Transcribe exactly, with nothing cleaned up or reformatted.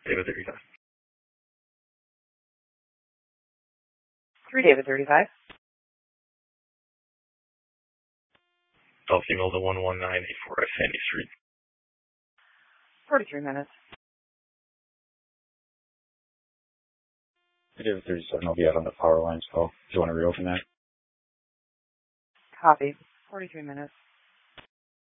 David thirty-five. three David thirty-five. All female to one one nine eight four F Sandy Street. forty-three minutes. David thirty-seven, I'll be out on the power lines call. Do you want to reopen that? Copy. forty-three minutes.